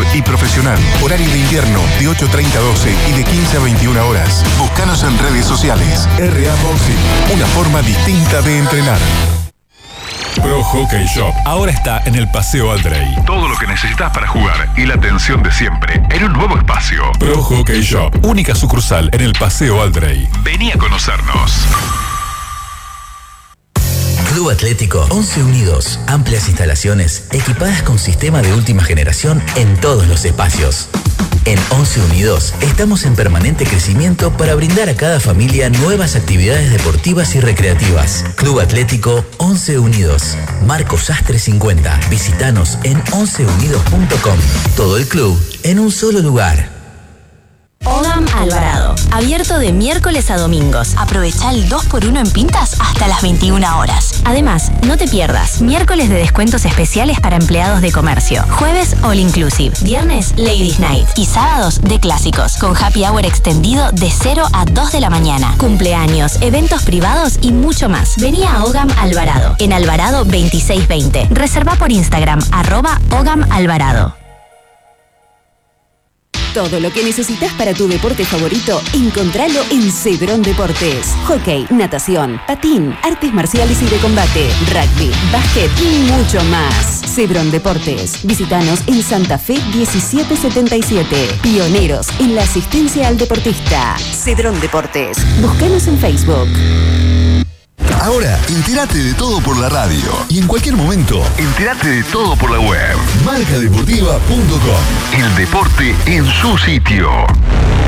y profesional. Horario de invierno de 8:30 a 12 y de 15 a 21 horas. Búscanos en redes sociales. RA Boxing, una forma distinta de entrenar. Pro Hockey Shop ahora está en el Paseo Aldrey. Todo lo que necesitas para jugar y la atención de siempre en un nuevo espacio. Pro Hockey Shop, única sucursal en el Paseo Aldrey. Vení a conocernos. Club Atlético 11 Unidos. Amplias instalaciones equipadas con sistema de última generación en todos los espacios. En 11 Unidos estamos en permanente crecimiento para brindar a cada familia nuevas actividades deportivas y recreativas. Club Atlético 11 Unidos. Marcos Sastre 50. Visítanos en 11unidos.com. Todo el club en un solo lugar. Ogam Alvarado. Abierto de miércoles a domingos. Aprovecha el 2x1 en pintas hasta las 21 horas. Además, no te pierdas miércoles de descuentos especiales para empleados de comercio. Jueves All Inclusive. Viernes Ladies Night. Y sábados de clásicos. Con happy hour extendido de 0 a 2 de la mañana. Cumpleaños, eventos privados y mucho más. Vení a Ogam Alvarado. En Alvarado 2620. Reserva por Instagram @Ogam Alvarado. Todo lo que necesitas para tu deporte favorito, encontralo en Cedrón Deportes. Hockey, natación, patín, artes marciales y de combate, rugby, básquet y mucho más. Cedrón Deportes. Visítanos en Santa Fe 1777. Pioneros en la asistencia al deportista. Cedrón Deportes. Búscanos en Facebook. Ahora, entérate de todo por la radio. Y en cualquier momento, entérate de todo por la web. Marcadeportiva.com. El deporte en su sitio.